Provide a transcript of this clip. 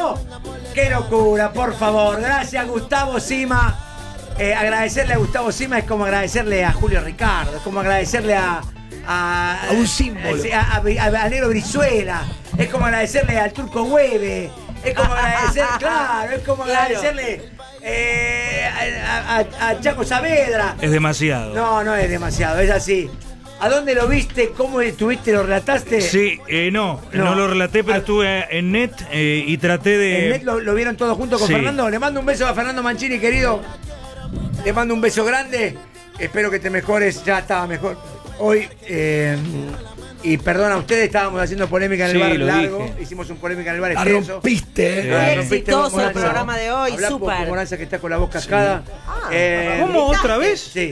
¿no? ¡Qué locura, por favor! Gracias, Gustavo Sima. Agradecerle a Gustavo Sima es como agradecerle a Julio Ricardo, es como agradecerle a un símbolo. A Negro Brizuela, es como agradecerle al Turco Hueve, es como agradecer, claro, es como agradecerle a Chaco Saavedra. Es demasiado. No es demasiado, es así. ¿A dónde lo viste? ¿Cómo estuviste? ¿Lo relataste? Sí, no lo relaté, pero estuve en net y traté de... ¿En net lo vieron todos juntos con Fernando? Le mando un beso a Fernando Mancini, querido. Le mando un beso grande. Espero que te mejores. Ya estaba mejor hoy. Y perdón a ustedes, estábamos haciendo polémica en el bar largo. Dije. Hicimos un polémica en el bar extenso. Rompiste. Muy exitoso el programa de hoy, Hablá súper. con Moranza, que está con la voz cascada. ¿Cómo? ¿Otra vez? Sí.